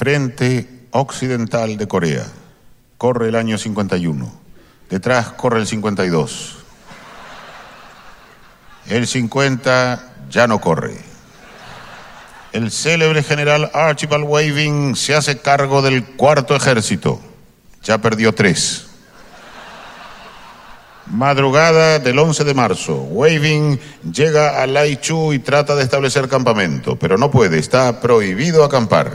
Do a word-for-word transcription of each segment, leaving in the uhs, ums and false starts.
Frente occidental de Corea. Corre el año cincuenta y uno. Detrás corre el cincuenta y dos. El cincuenta ya no corre. El célebre general Archibald Waving se hace cargo del cuarto ejército. Ya perdió tres. Madrugada del once de marzo. Waving llega a Laichu y trata de establecer campamento, pero no puede, está prohibido acampar.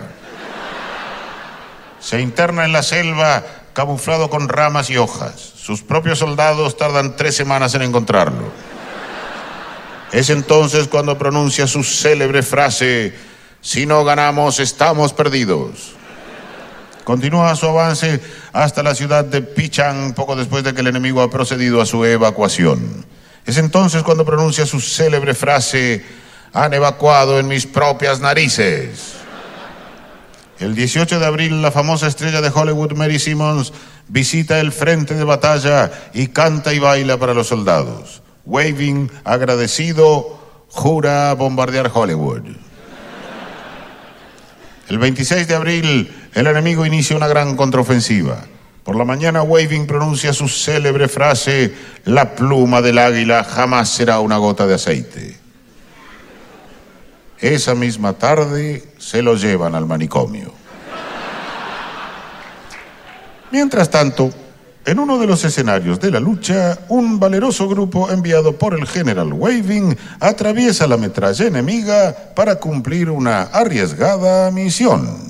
Se interna en la selva camuflado con ramas y hojas. Sus propios soldados tardan tres semanas en encontrarlo. Es entonces cuando pronuncia su célebre frase: si no ganamos, estamos perdidos. Continúa su avance hasta la ciudad de Pichang poco después de que el enemigo ha procedido a su evacuación. Es entonces cuando pronuncia su célebre frase: han evacuado en mis propias narices. El dieciocho de abril, la famosa estrella de Hollywood Mary Simmons visita el frente de batalla y canta y baila para los soldados. Waving, agradecido, jura bombardear Hollywood. El veintiséis de abril, el enemigo inicia una gran contraofensiva. Por la mañana, Waving pronuncia su célebre frase: la pluma del águila jamás será una gota de aceite. Esa misma tarde se lo llevan al manicomio. Mientras tanto, en uno de los escenarios de la lucha, un valeroso grupo enviado por el general Waving atraviesa la metralla enemiga para cumplir una arriesgada misión.